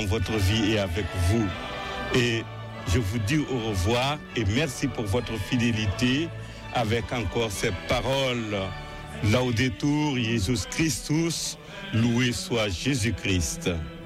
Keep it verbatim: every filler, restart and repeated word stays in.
votre vie et avec vous. Et je vous dis au revoir et merci pour votre fidélité avec encore ces paroles. Laudetur Jesus Christus, loué soit Jésus-Christ.